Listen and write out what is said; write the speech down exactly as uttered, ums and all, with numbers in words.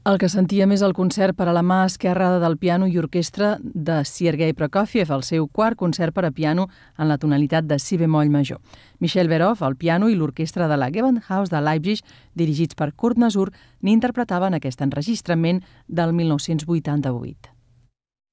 El que sentíem és el concert per a la mà esquerra del piano i orquestra de Sergei Prokofiev, el seu quart concert per a piano en la tonalitat de si bemoll major. Michel Verov, al piano, i l'orquestra de la Gewandhaus de Leipzig, dirigits per Kurt Masur, n'interpretaven aquest enregistrament del mil nou-cents vuitanta-vuit.